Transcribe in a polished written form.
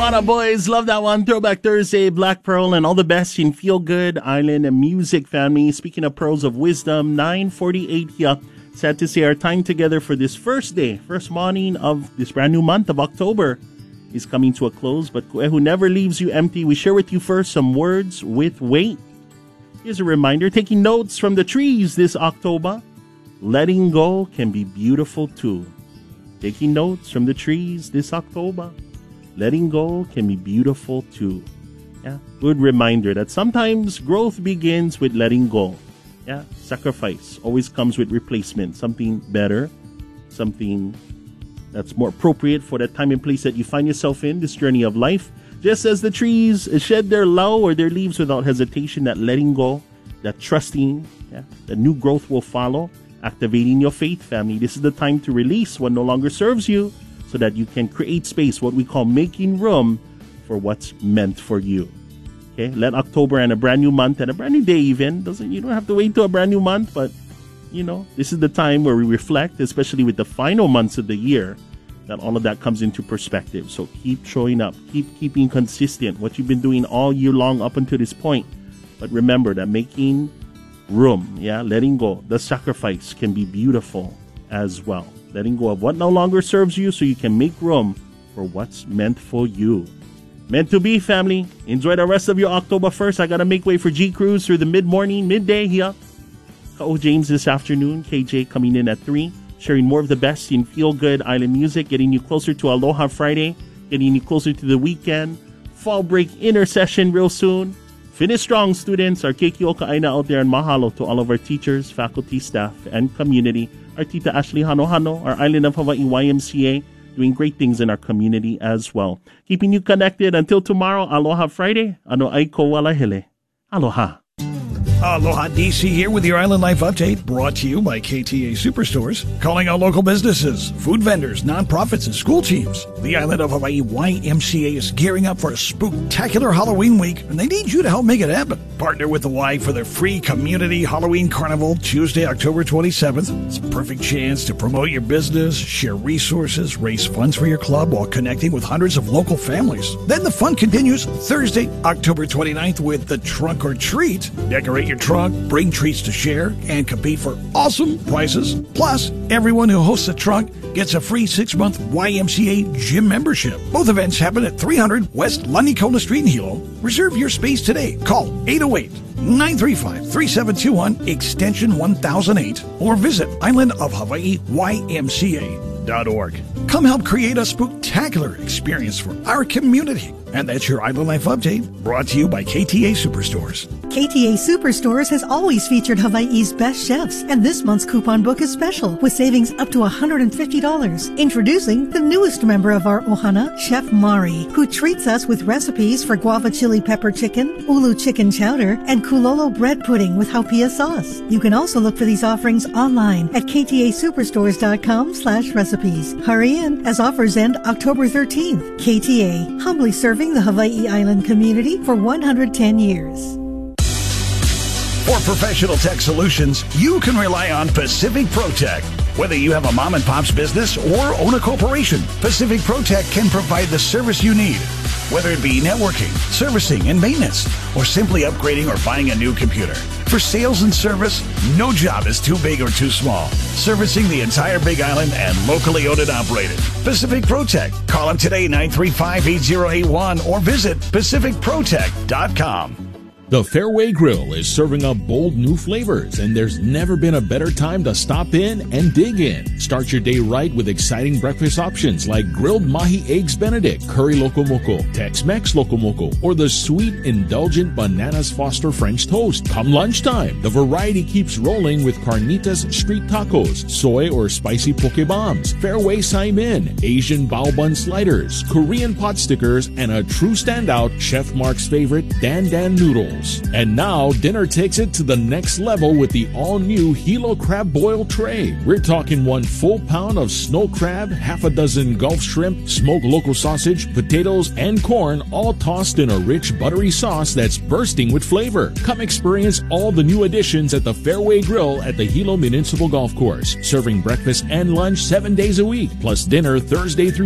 What boys? Love that one. Throwback Thursday, Black Pearl, and all the best in Feel Good Island and Music family. Speaking of pearls of wisdom, 9:48 here. Sad to say our time together for this first morning of this brand new month of October is coming to a close. But who never leaves you empty, we share with you first some words with weight. Here's a reminder, taking notes from the trees this October. Letting go can be beautiful too. Taking notes from the trees this October. Letting go can be beautiful too. Yeah, good reminder that sometimes growth begins with letting go. Yeah, sacrifice always comes with replacement, something better, something that's more appropriate for that time and place that you find yourself in, this journey of life. Just as the trees shed their low or their leaves without hesitation, that letting go, that trusting, the new growth will follow. Activating your faith, family. This is the time to release what no longer serves you so that you can create space, what we call making room for what's meant for you. Okay, let October and a brand new month and a brand new day even. You don't have to wait till a brand new month, but this is the time where we reflect, especially with the final months of the year, that all of that comes into perspective. So keep showing up, keeping consistent, what you've been doing all year long up until this point. But remember that making room, letting go, the sacrifice can be beautiful as well. Letting go of what no longer serves you so you can make room for what's meant for you. Meant to be, family. Enjoy the rest of your October 1st. I got to make way for G Cruise through the midday here. Kao James this afternoon. KJ coming in at 3. Sharing more of the best in Feel Good Island music. Getting you closer to Aloha Friday. Getting you closer to the weekend. Fall break intercession real soon. Finish strong, students. Our keiki ka'aina out there, and mahalo to all of our teachers, faculty, staff, and community. Our Tita Ashley Hano-Hano, our Island of Hawaii YMCA, doing great things in our community as well. Keeping you connected until tomorrow. Aloha Friday. Ano ai ko walahele. Aloha. Aloha DC here with your Island Life Update, brought to you by KTA Superstores, calling out local businesses, food vendors, nonprofits, and school teams. The Island of Hawaii YMCA is gearing up for a spooktacular Halloween week, and they need you to help make it happen. Partner with the Y for their free community Halloween Carnival, Tuesday, October 27th. It's a perfect chance to promote your business, share resources, raise funds for your club while connecting with hundreds of local families. Then the fun continues Thursday, October 29th with the Trunk or Treat. Decorate your trunk, bring treats to share, and compete for awesome prizes. Plus, everyone who hosts a trunk gets a free 6-month YMCA gym membership. Both events happen at 300 West Lanicola Street in Hilo. Reserve your space today. Call 808-935-3721, extension 1008, or visit islandofhawaiiymca.org. Come help create a spooktacular experience for our community. And that's your Island Life Update, brought to you by KTA Superstores. KTA Superstores has always featured Hawaii's best chefs, and this month's coupon book is special, with savings up to $150. Introducing the newest member of our Ohana, Chef Mari, who treats us with recipes for guava chili pepper chicken, ulu chicken chowder, and kulolo bread pudding with haupia sauce. You can also look for these offerings online at ktasuperstores.com/recipes. Hurry in, as offers end October 13th. KTA, humbly serving the Hawaii Island community for 110 years. For professional tech solutions, you can rely on Pacific ProTech. Whether you have a mom and pop's business or own a corporation, Pacific ProTech can provide the service you need. Whether it be networking, servicing, and maintenance, or simply upgrading or buying a new computer. For sales and service, no job is too big or too small. Servicing the entire Big Island and locally owned and operated. Pacific ProTech. Call them today, 935-8081, or visit pacificprotech.com. The Fairway Grill is serving up bold new flavors, and there's never been a better time to stop in and dig in. Start your day right with exciting breakfast options like grilled mahi eggs benedict, curry loco moco, Tex-Mex loco moco, or the sweet, indulgent bananas Foster French toast. Come lunchtime, the variety keeps rolling with carnitas street tacos, soy or spicy poke bombs, Fairway Saimin, Asian bao bun sliders, Korean pot stickers, and a true standout, Chef Mark's favorite, Dan Dan noodles. And now, dinner takes it to the next level with the all-new Hilo Crab Boil Tray. We're talking 1 full pound of snow crab, half a dozen Gulf shrimp, smoked local sausage, potatoes, and corn, all tossed in a rich, buttery sauce that's bursting with flavor. Come experience all the new additions at the Fairway Grill at the Hilo Municipal Golf Course, serving breakfast and lunch 7 days a week, plus dinner Thursday through